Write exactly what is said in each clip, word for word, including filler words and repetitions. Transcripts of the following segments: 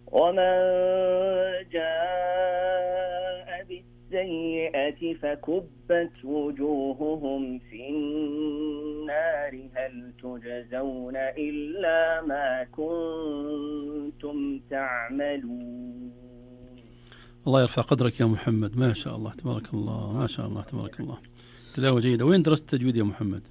ومن جاء بالسيئة فكبت وجوههم في النار هل تجزون إلا ما كنتم تعملون. الله يرفع قدرك يا محمد، ما شاء الله تبارك الله، ما شاء الله تبارك الله، تلاوة جيدة. وين درست التجويد يا محمد؟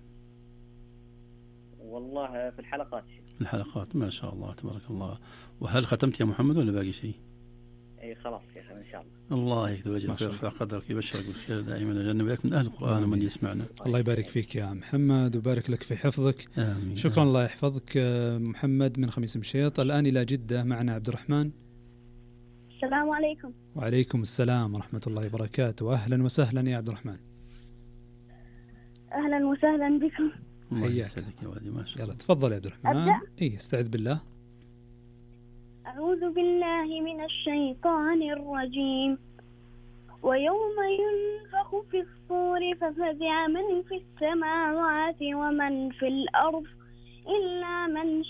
والله في الحلقات. في الحلقات، ما شاء الله تبارك الله. وهل ختمت يا محمد ولا باقي شيء؟ اي خلاص يا اخي ان شاء الله. الله يكتب اجرك ويرفع قدرك، يبشرك بالخير دائما، ويجعلنا وياك من اهل القرآن ومن يسمعنا. الله يبارك فيك يا محمد ويبارك لك في حفظك. آمين. شكرا، الله يحفظك محمد من خميس مشيط. الآن إلى جدة معنا عبد الرحمن. السلام عليكم. وعليكم السلام ورحمة الله وبركاته. أهلا وسهلا يا عبد الرحمن. أهلا وسهلا بكم. الله يسعدك يا ولدي، ما شاء الله. يلا تفضل يا عبد الرحمن. أبدأ؟ إيه استعذ بالله. أعوذ بالله من الشيطان الرجيم. ويوم ينفخ في الصور ففزع من في السماوات ومن في الأرض إلا من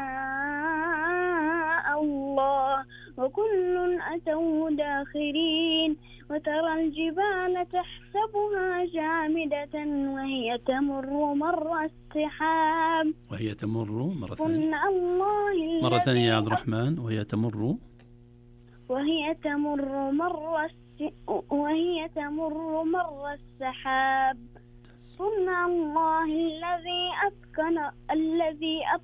شاء الله وكل أتوه داخرين. وترى الجبال تحسبها جامدة وهي تمر مر السحاب وهي تمر مرة ثانية الله مرة ثانية يا عبد الرحمن. وهي تمر وهي تمر مر الس... وهي تمر مر السحاب صنع الله الذي أتقن الذي